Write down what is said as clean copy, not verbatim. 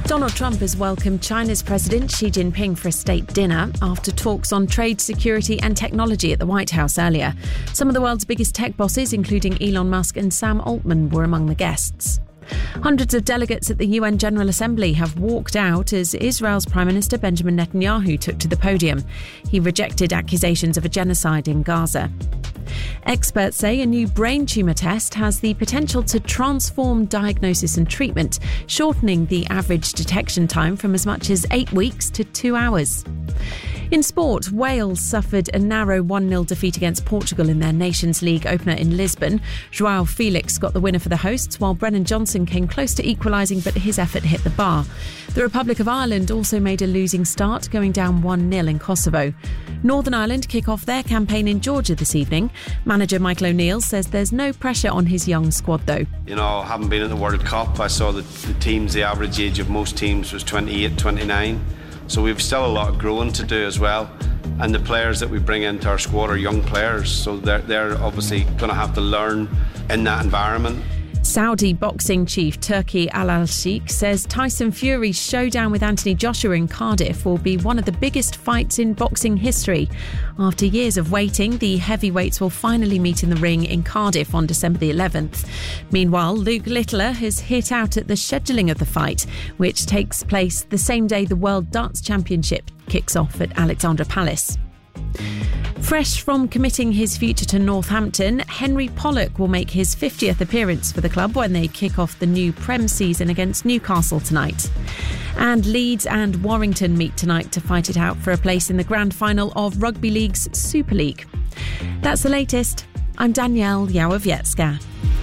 Donald Trump has welcomed China's President Xi Jinping for a state dinner after talks on trade, security and technology at the White House earlier. Some of the world's biggest tech bosses, including Elon Musk and Sam Altman, were among the guests. Hundreds of delegates at the UN General Assembly have walked out as Israel's Prime Minister Benjamin Netanyahu took to the podium. He rejected accusations of a genocide in Gaza. Experts say a new brain tumour test has the potential to transform diagnosis and treatment, shortening the average detection time from as much as 8 weeks to 2 hours. In sport, Wales suffered a narrow 1-0 defeat against Portugal in their Nations League opener in Lisbon. João Felix got the winner for the hosts, while Brennan Johnson came close to equalising, but his effort hit the bar. The Republic of Ireland also made a losing start, going down 1-0 in Kosovo. Northern Ireland kick off their campaign in Georgia this evening. Manager Michael O'Neill says there's no pressure on his young squad, though. Having been at the World Cup, I saw that the teams, the average age of most teams was 28, 29. So we've still a lot of growing to do as well. And the players that we bring into our squad are young players. So they're obviously going to have to learn in that environment. Saudi boxing chief Turki Al-Sheikh says Tyson Fury's showdown with Anthony Joshua in Cardiff will be one of the biggest fights in boxing history. After years of waiting, the heavyweights will finally meet in the ring in Cardiff on December the 11th. Meanwhile, Luke Littler has hit out at the scheduling of the fight, which takes place the same day the World Darts Championship kicks off at Alexandra Palace. Fresh from committing his future to Northampton, Henry Pollock will make his 50th appearance for the club when they kick off the new Prem season against Newcastle tonight. And Leeds and Warrington meet tonight to fight it out for a place in the grand final of Rugby League's Super League. That's the latest. I'm Danielle Yawowiecka.